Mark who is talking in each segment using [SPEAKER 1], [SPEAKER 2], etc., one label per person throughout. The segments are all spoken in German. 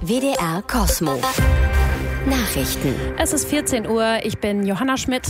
[SPEAKER 1] WDR Cosmo. Nachrichten.
[SPEAKER 2] Es ist 14 Uhr, ich bin Johanna Schmidt.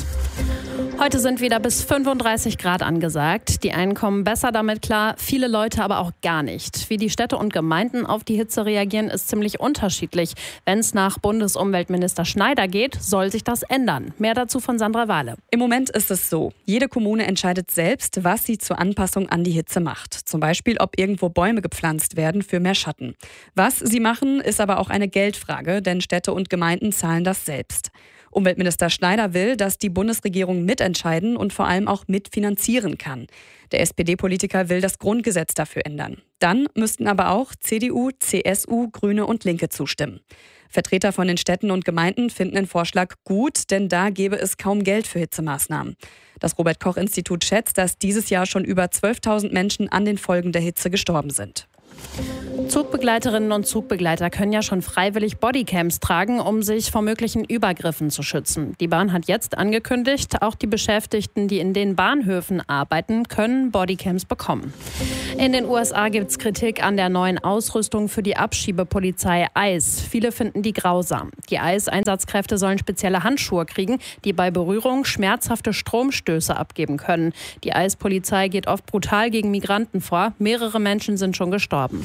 [SPEAKER 2] Heute sind wieder bis 35 Grad angesagt. Die einen kommen besser damit klar, viele Leute aber auch gar nicht. Wie die Städte und Gemeinden auf die Hitze reagieren, ist ziemlich unterschiedlich. Wenn es nach Bundesumweltminister Schneider geht, soll sich das ändern. Mehr dazu von Sandra Wahle.
[SPEAKER 3] Im Moment ist es so, jede Kommune entscheidet selbst, was sie zur Anpassung an die Hitze macht. Zum Beispiel, ob irgendwo Bäume gepflanzt werden für mehr Schatten. Was sie machen, ist aber auch eine Geldfrage, denn Städte und Gemeinden zahlen das selbst. Umweltminister Schneider will, dass die Bundesregierung mitentscheiden und vor allem auch mitfinanzieren kann. Der SPD-Politiker will das Grundgesetz dafür ändern. Dann müssten aber auch CDU, CSU, Grüne und Linke zustimmen. Vertreter von den Städten und Gemeinden finden den Vorschlag gut, denn da gäbe es kaum Geld für Hitzemaßnahmen. Das Robert-Koch-Institut schätzt, dass dieses Jahr schon über 12.000 Menschen an den Folgen der Hitze gestorben sind.
[SPEAKER 2] Zugbegleiterinnen und Zugbegleiter können ja schon freiwillig Bodycams tragen, um sich vor möglichen Übergriffen zu schützen. Die Bahn hat jetzt angekündigt, auch die Beschäftigten, die in den Bahnhöfen arbeiten, können Bodycams bekommen. In den USA gibt es Kritik an der neuen Ausrüstung für die Abschiebepolizei ICE. Viele finden die grausam. Die ICE-Einsatzkräfte sollen spezielle Handschuhe kriegen, die bei Berührung schmerzhafte Stromstöße abgeben können. Die ICE-Polizei geht oft brutal gegen Migranten vor. Mehrere Menschen sind schon gestorben.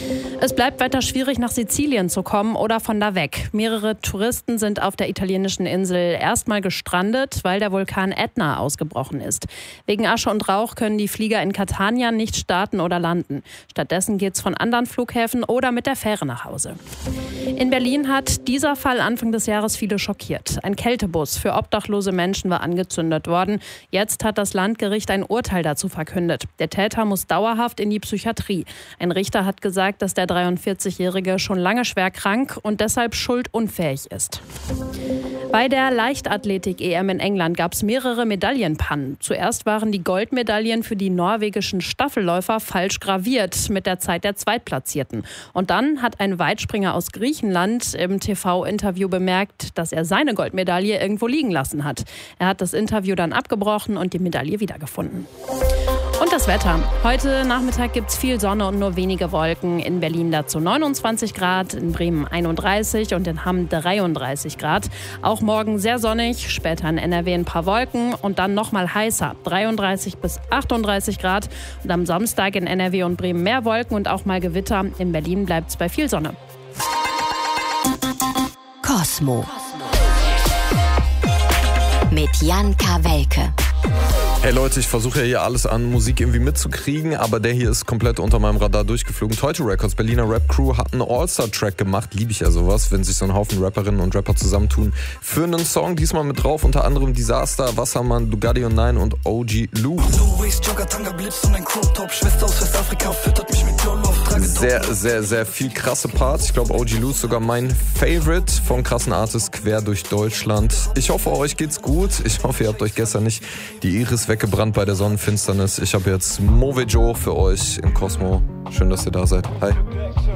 [SPEAKER 2] Es bleibt weiter schwierig, nach Sizilien zu kommen oder von da weg. Mehrere Touristen sind auf der italienischen Insel erstmal gestrandet, weil der Vulkan Ätna ausgebrochen ist. Wegen Asche und Rauch können die Flieger in Catania nicht starten oder landen. Stattdessen geht's von anderen Flughäfen oder mit der Fähre nach Hause. In Berlin hat dieser Fall Anfang des Jahres viele schockiert. Ein Kältebus für obdachlose Menschen war angezündet worden. Jetzt hat das Landgericht ein Urteil dazu verkündet. Der Täter muss dauerhaft in die Psychiatrie. Ein Richter hat gesagt, dass der 43-Jährige schon lange schwer krank und deshalb schuldunfähig ist. Bei der Leichtathletik-EM in England gab es mehrere Medaillenpannen. Zuerst waren die Goldmedaillen für die norwegischen Staffelläufer falsch graviert mit der Zeit der Zweitplatzierten. Und dann hat ein Weitspringer aus Griechenland im TV-Interview bemerkt, dass er seine Goldmedaille irgendwo liegen lassen hat. Er hat das Interview dann abgebrochen und die Medaille wiedergefunden. Und das Wetter. Heute Nachmittag gibt es viel Sonne und nur wenige Wolken. In Berlin dazu 29 Grad, in Bremen 31 und in Hamm 33 Grad. Auch morgen sehr sonnig, später in NRW ein paar Wolken und dann nochmal heißer, 33 bis 38 Grad. Und am Samstag in NRW und Bremen mehr Wolken und auch mal Gewitter. In Berlin bleibt es bei viel Sonne.
[SPEAKER 1] Cosmo. Mit Jan Kawelke.
[SPEAKER 4] Hey Leute, ich versuche ja hier alles an Musik irgendwie mitzukriegen, aber der hier ist komplett unter meinem Radar durchgeflogen. Teute Records, Berliner Rap-Crew, hat einen All-Star-Track gemacht. Liebe ich ja sowas, wenn sich so ein Haufen Rapperinnen und Rapper zusammentun für einen Song. Diesmal mit drauf, unter anderem Disaster, Wassermann, Bugatti und Nine und OG Lou. Sehr, sehr, sehr viel krasse Parts. Ich glaube, OG Lou ist sogar mein Favorite von krassen Artists quer durch Deutschland. Ich hoffe, euch geht's gut. Ich hoffe, ihr habt euch gestern nicht die Iris weggebrannt bei der Sonnenfinsternis. Ich habe jetzt Movejo für euch in Cosmo. Schön, dass ihr da seid. Hi.